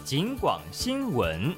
警广新闻。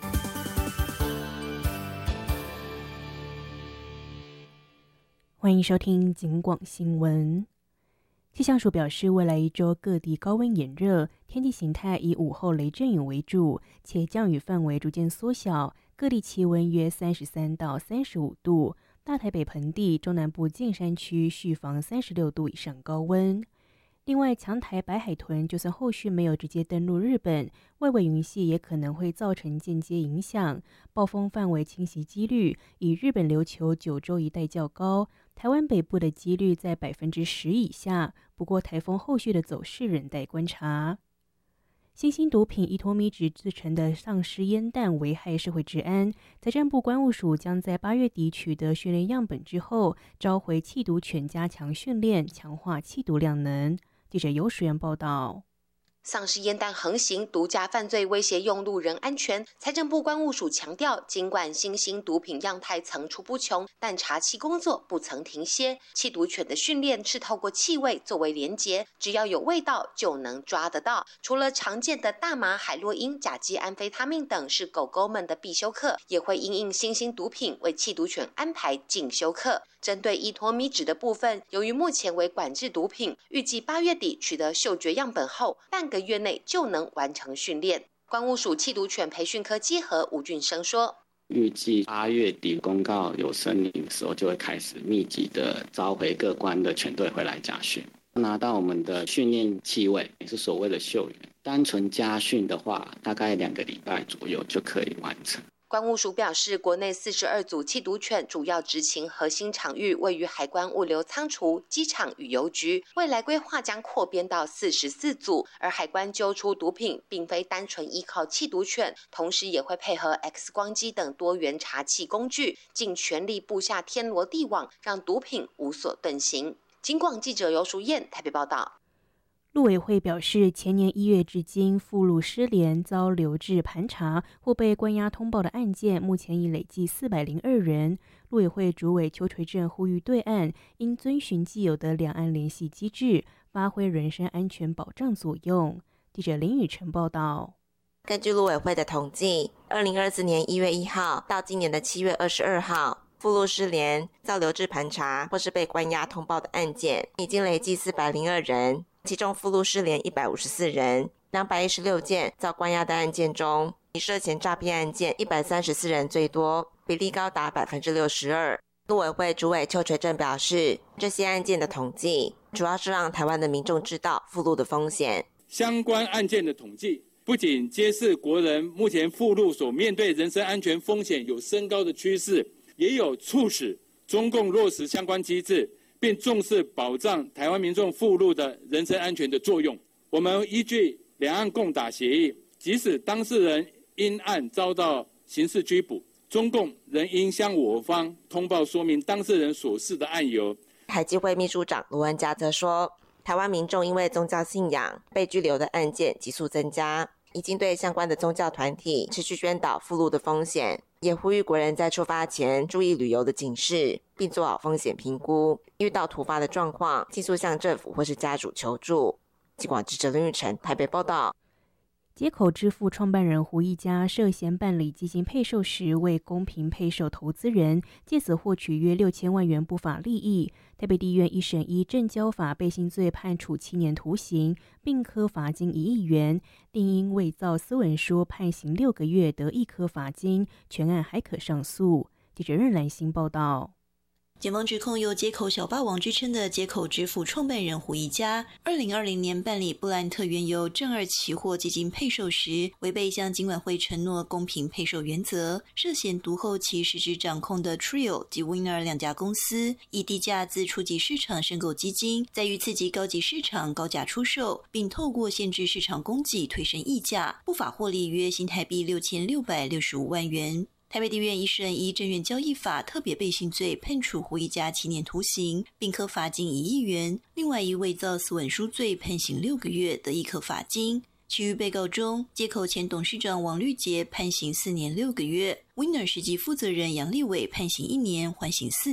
欢迎收听警广新闻。气象署表示，未来一周各地高温炎热，天气形态以午后雷阵雨为主，且降雨范围逐渐缩小，各地气温约33到35度。大台北盆地、中南部近山区续防36度以上高温。另外，强台白海豚就算后续没有直接登陆日本，外围云系也可能会造成间接影响，暴风范围侵袭几率以日本琉球九州一带较高，台湾北部的几率在10%以下。不过，台风后续的走势仍待观察。新兴毒品依托咪酯制成的丧尸烟弹危害社会治安，财政部关务署将在8月底取得训练样本之后，召回缉毒犬加强训练，强化缉毒量能。记者游淑媛报道。 丧尸烟弹横行，毒驾犯罪威胁用路人安全。财政部关务署强调，尽管新兴毒品样态层出不穷，但查缉工作不曾停歇。缉毒犬的训练是透过气味作为连结，只要有味道就能抓得到。除了常见的大麻、海洛因、甲基安非他命等是狗狗们的必修课，也会因应新兴毒品为缉毒犬安排进修课。针对依托咪酯的部分，由于目前为管制毒品，预计8月底取得嗅觉样本后，半个月内就能完成训练。关务署缉毒犬培训科稽核吴俊生说， 预计8月底公告有声明的时候，就会开始密集的召回各关的犬队回来家训，拿到我们的训练气味，也是所谓的嗅源。单纯家训的话，大概2个礼拜左右就可以完成。 关务署表示，国内42组缉毒犬主要执勤核心场域位于海关物流仓储、机场与邮局，未来规划将扩编到44组。而海关揪出毒品并非单纯依靠缉毒犬，同时也会配合 X 光机等多元查缉工具，尽全力布下天罗地网，让毒品无所遁形。警广记者游淑燕台北报道。 陆委会表示，前年1月至今，附录失联遭留置盘查或被关押通报的案件，目前已累计402人。陆委会主委邱垂正呼吁对岸应遵循既有的两岸联系机制，发挥人身安全保障作用。记者林宇晨报道。 根据陆委会的统计，2024年1月1号到今年的7月22号，附录失联遭留置盘查或是被关押通报的案件，已经累计402人。其中附录失联154人，216件遭关押的案件中，以涉嫌诈骗案件134人最多，比例高达62%。陆委会主委邱垂正表示，这些案件的统计主要是让台湾的民众知道附录的风险。 相关案件的统计不仅揭示国人目前附录所面对人身安全风险有升高的趋势，也有促使中共落实相关机制，并重视保障台湾民众附录的人身安全的作用。我们依据两岸共打协议，即使当事人因案遭到刑事拘捕，中共仍应向我方通报说明当事人所示的案由。 海基会秘书长罗文嘉则说，台湾民众因为宗教信仰被拘留的案件急速增加，已经对相关的宗教团体持续宣导附录的风险，也呼吁国人在出发前注意旅游的警示，并做好风险评估，遇到突发的状况尽速向政府或是家属求助。警广记者林玉成台北报道。 街口支付创办人胡一家涉嫌办理基金配售时为公平配售投资人，借此获取约6000万元不法利益。台北地院一审依证交法背信罪判处7年徒刑，并科罚金1亿元，另因伪造私文书判刑6个月，得1科罚金，全案还可上诉。记者任兰心报道。 检方指控有街口小霸王之称的街口支付创办人胡一家，2020年办理布兰特原油正二期货基金配售时，违背向金管会承诺公平配售原则，涉嫌独后其实质掌控的 Trio 及 Winner 两家公司，以低价自初级市场申购基金，再于次级高级市场高价出售，并透过限制市场供给推升溢价，不法获利约新台币6665万元。台北地院一审依证券交易法特别背信罪判处胡一家7年徒刑，并科罚金1亿元；另外以伪造私文书罪判刑6个月，得1科罚金。其余被告中，街口前董事长王绿杰判刑4年6个月，Winner 实际负责人杨立伟判刑1年，缓刑4年。